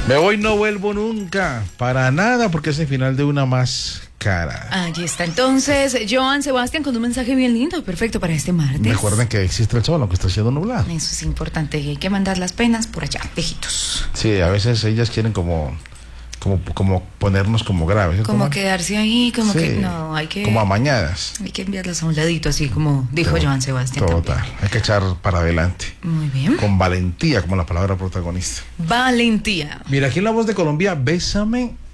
Me voy, no vuelvo nunca, para nada, porque es el final de una máscara. Allí está entonces Joan Sebastián con un mensaje bien lindo, perfecto para este martes. Recuerden que existe el sol, aunque está siendo nublado. Eso es importante, hay que mandar las penas por allá, lejitos. Sí, a veces ellas quieren como ponernos como graves. ¿Cierto, Como man? quedarse ahí, como Sí, que no, hay que... como amañadas. Hay que enviarlas a un ladito, así como dijo Joan Sebastián. Total, También. hay que echar para adelante. Muy bien. Con valentía, como la palabra protagonista. Valentía. Mira, aquí en La Voz de Colombia, Bésame